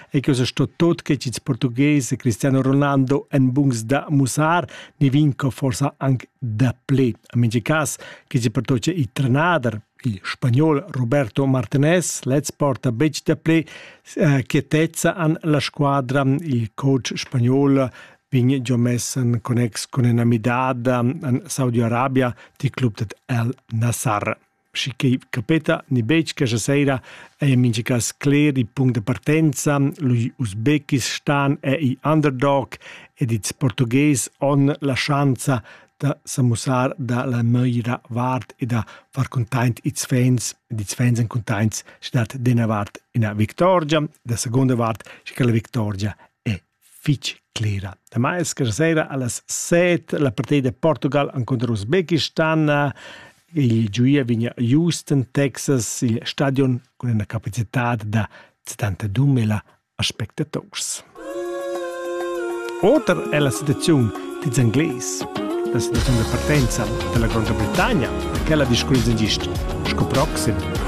e che sto tot che ci portoghese Cristiano Ronaldo en bungs da musar ne vinco forsa anche da ple. A mince cas che ci portoce i trenader il spagnol Roberto Martinez, let's porta bec da ple chietezza an la squadra, il coach spagnol vinge già messen connex con un'amidad in Saudi Arabia di club del El Nassr. Si che capita ni bec che sera è in mince cas clear il punto di partenza, l'Uzbekistan è i underdog ed il portoghese on la chance da samusar da la meira vart e da far content its fans en contents stat dena vart in a victoria, da seconda vart che la victoria è fitch clara. Da mais che sera allas 7 la partita Portugal contro Uzbekistan, il gioia vigna Houston, Texas, il stadion con una capacità da 72.000 spettators. Otra è la situazione degli inglesi. La situazione di partenza della Gran Bretagna, che la discussione esiste. Scoproxim.